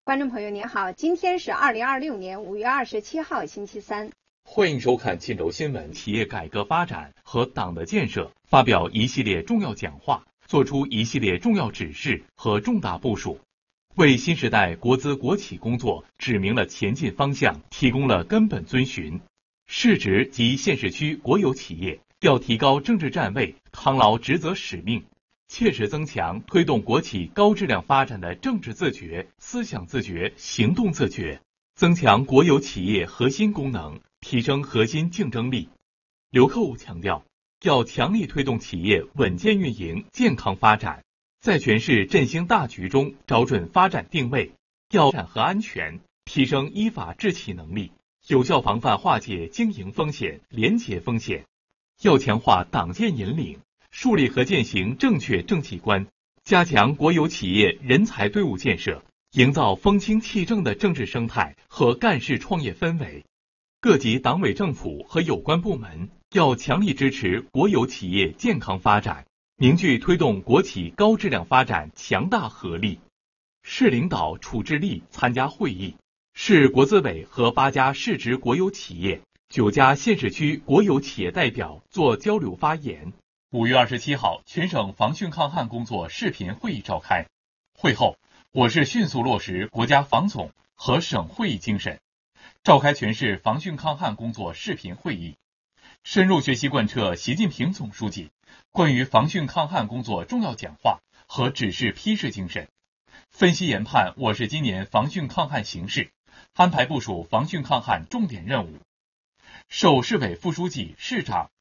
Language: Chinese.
观众朋友您好，今天是2026年5月27号星期三。 欢迎收看晋州新闻。企业改革发展和党的建设，发表一系列重要讲话，作出一系列重要指示和重大部署，为新时代国资国企工作指明了前进方向，提供了根本遵循。市直及县市区国有企业要提高政治站位，扛牢职责使命，切实增强推动国企高质量发展的政治自觉、思想自觉、行动自觉，增强国有企业核心功能，提升核心竞争力。刘克武强调，要强力推动企业稳健运营、健康发展，在全市振兴大局中找准发展定位，要产和安全，提升依法治企能力，有效防范化解经营风险、廉洁风险。要强化党建引领，树立和践行正确政企观，加强国有企业人才队伍建设，营造风清气正的政治生态和干事创业氛围。各级党委政府和有关部门要强力支持国有企业健康发展，凝聚推动国企高质量发展强大合力。市领导处置力参加会议，市国资委和8家市直国有企业、9家县市区国有企业代表做交流发言。5月27号，全省防汛抗旱工作视频会议召开。会后，我市迅速落实国家防总和省会议精神，召开全市防汛抗旱工作视频会议，深入学习贯彻习近平总书记关于防汛抗旱工作重要讲话和指示批示精神，分析研判我市今年防汛抗旱形势，安排部署防汛抗旱重点任务。受市委副书记、市长